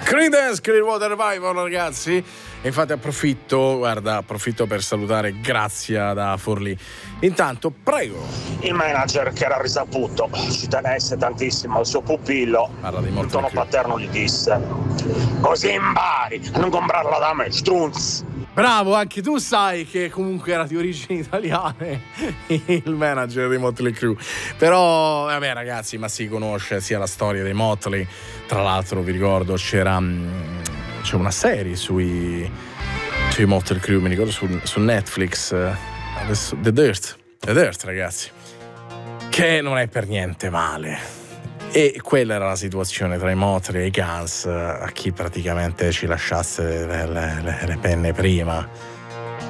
Creedence Clearwater Revival, ragazzi. E infatti approfitto per salutare Grazia da Forlì. Intanto, prego. Il manager, che era risaputo ci tenesse tantissimo al suo pupillo, il tono paterno gli disse: così impari a non comprarla da me, strunz. Bravo, anche tu sai che comunque era di origini italiane il manager dei Motley Crue. Però, vabbè ragazzi, ma si conosce sia la storia dei Motley. Tra l'altro vi ricordo c'è una serie sui Motley Crue, mi ricordo su Netflix, adesso, The Dirt, ragazzi, che non è per niente male. E quella era la situazione tra i Motley e i Guns, a chi praticamente ci lasciasse le penne prima.